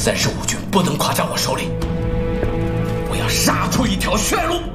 ，35军不能垮在我手里，我要杀出一条血路。